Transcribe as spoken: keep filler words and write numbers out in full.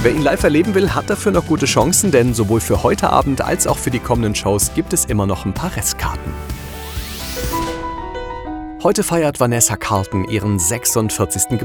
Wer ihn live erleben will, hat dafür noch gute Chancen, denn sowohl für heute Abend als auch für die kommenden Shows gibt es immer noch ein paar Restkarten. Heute feiert Vanessa Carlton ihren sechsundvierzigsten